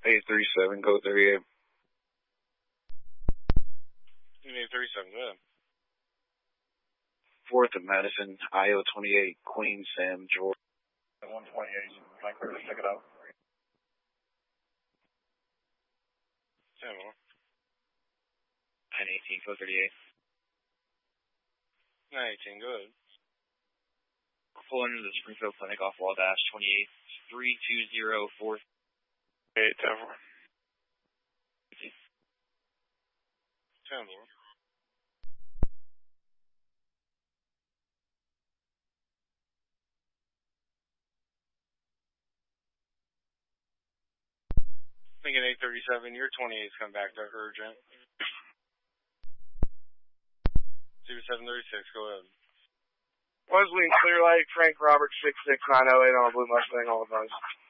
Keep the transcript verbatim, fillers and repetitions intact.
eight three seven, code thirty-eight. eight thirty-seven, go ahead. fourth and Madison, I O twenty-eight, Queen Sam, George. one twenty-eight, Mike River, check it out. ten more. nine eighteen, code thirty-eight. nine eighteen, go ahead. Pull into the Springfield Clinic off Wall Dash twenty-eight, three two zero four. eight, ten more. ten more. Thinking eight thirty-seven, your twenty-eight's come back to urgent. two seven thirty-six, go ahead. Wesley, Clear Lake, Frank Roberts, six six nine oh eight on a Blue Mustang, all advised.